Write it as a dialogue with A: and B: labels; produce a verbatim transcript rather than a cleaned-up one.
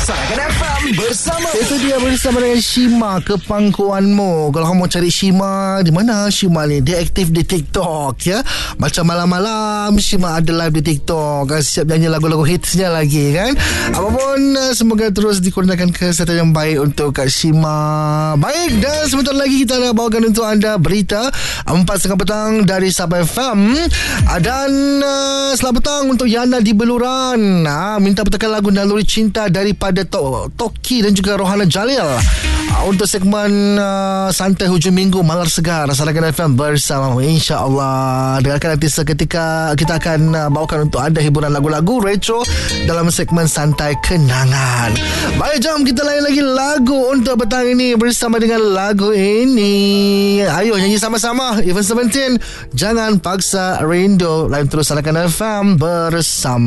A: Sarakan F M bersama.
B: Itu dia bersama dengan Shima, kepangkuanmu. Kalau kamu cari Shima, di mana Shima ni? Dia aktif di TikTok ya. Macam malam-malam Shima ada live di TikTok kan, siap nyanyi lagu-lagu hitsnya lagi kan. Apapun, semoga terus dikurniakan kesihatan yang baik untuk Kak Shima. Baik, dan sebentar lagi kita nak bawakan untuk anda berita empat setengah petang dari Sabah F M. Dan uh, selamat petang untuk Yana di Beluran. Ha, minta putarkan lagu Naluri Cinta daripada To- Toki dan juga Rohana Jalil. Uh, untuk segmen uh, santai hujung minggu Malar Segar Sarakan F M bersama, insya-Allah. Dengarkan nanti seketika kita akan uh, bawakan untuk anda hiburan lagu-lagu retro dalam segmen santai kenangan. Baik, jom kita layan lagi lagu untuk petang ini bersama dengan lagu ini. Ayo nyanyi sama-sama. Even Seventeen, Jangan Paksa Rindu. Lain terus Sarakan F M bersama.